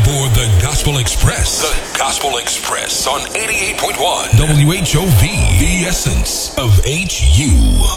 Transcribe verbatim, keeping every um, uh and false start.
aboard the Gospel Express. The Gospel Express on eighty-eight point one W H O V, the essence of H U.